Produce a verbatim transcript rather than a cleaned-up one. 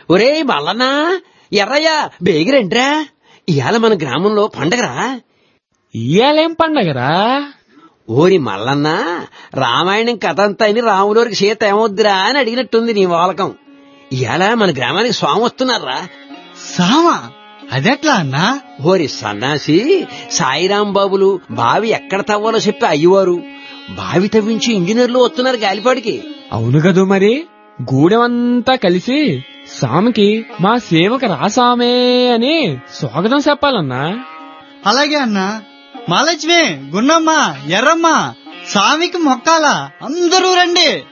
ఒరే మల్లన్నా, ఎర్రయ్య, బేగిరంట్రా, ఇవాళ మన గ్రామంలో పండగరా. ఇయాలేం పండగరా? ఓరి మల్లన్న, రామాయణం కథ అంతా అని రాములోరికి సీత ఏమొద్దురా అని అడిగినట్టుంది నీ వాలకం. ఇవాళ మన గ్రామానికి స్వామి వస్తున్నారా. సామా? అదెట్లా అన్నా? ఓరి సన్నాసి, సాయిరాం బాబులు బావి ఎక్కడ తవ్వాలో చెప్పి అయ్యవారు బావి తవ్వించి ఇంజనీర్లు వస్తున్నారు గాలిపాడికి. అవును కదూ మరి. గూడెమంతా కలిసి సామికి మా సేవకు రాసామే అని స్వాగతం చెప్పాలన్నా. అలాగే అన్నా. మహాలక్ష్మి, గున్నమ్మ, ఎర్రమ్మ, స్వామికి మొక్కాల, అందరూ రండి.